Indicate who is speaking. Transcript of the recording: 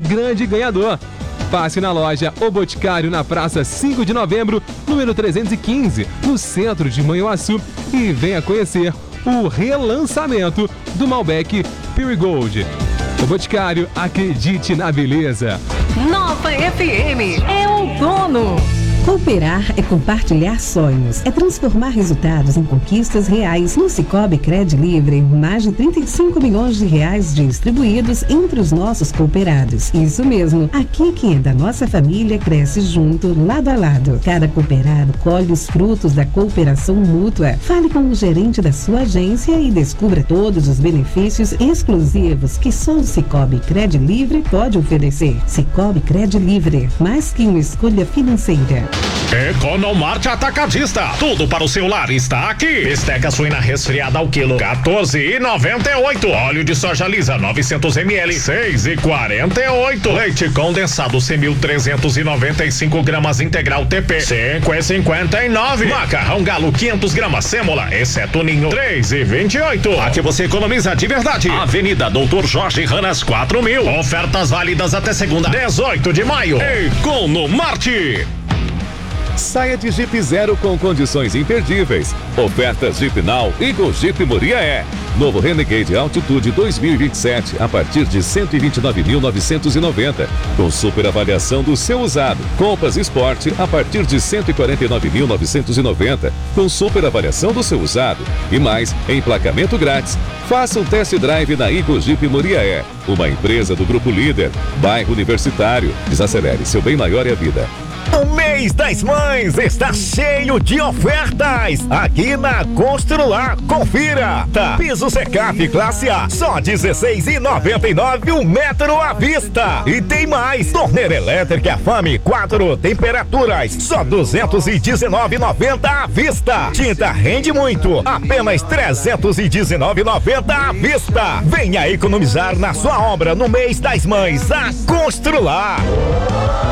Speaker 1: grande ganhador. Passe na loja O Boticário, na Praça 5 de Novembro, número 315, no centro de Manhuaçu, e venha conhecer o relançamento do Malbec Pure Gold. O Boticário, acredite na beleza.
Speaker 2: Nova FM é outono.
Speaker 3: Cooperar é compartilhar sonhos, é transformar resultados em conquistas reais. No Sicoob Cred Livre, mais de 35 milhões de reais distribuídos entre os nossos cooperados. Isso mesmo, aqui quem é da nossa família cresce junto, lado a lado. Cada cooperado colhe os frutos da cooperação mútua. Fale com o gerente da sua agência e descubra todos os benefícios exclusivos que só o Sicoob Cred Livre pode oferecer. Sicoob Cred Livre, mais que uma escolha financeira.
Speaker 4: Economart Atacadista, tudo para o seu lar está aqui. Esteca suína resfriada ao quilo, R$14,98. Óleo de soja lisa, 900 ml, R$6,48. Leite condensado, 1.395 gramas integral TP, R$5,59. Macarrão Galo, 500 gramas sêmola, exceto ninho, R$3,28. Aqui você economiza de verdade. Avenida Doutor Jorge Ranas, 4.000. Ofertas válidas até segunda, 18 de maio. Economart.
Speaker 5: Saia de Jeep Zero com condições imperdíveis. Ofertas Jeep Now e Go Jeep Moriaé. Novo Renegade Altitude 2027 a partir de 129.990, com super avaliação do seu usado. Compass Sport a partir de 149.990, com super avaliação do seu usado. E mais, emplacamento grátis. Faça um test drive na Go Jeep Moriaé, uma empresa do Grupo Líder, bairro Universitário. Desacelere, seu bem maior é a vida.
Speaker 6: O mês das mães está cheio de ofertas aqui na Constrular. Confira. Piso Secaf classe A, só R$16,99 o metro à vista. E tem mais. Torneira elétrica Fame 4 temperaturas, só R$219,90 à vista. Tinta rende muito, apenas R$319,90 à vista. Venha economizar na sua obra no mês das mães. A Constrular.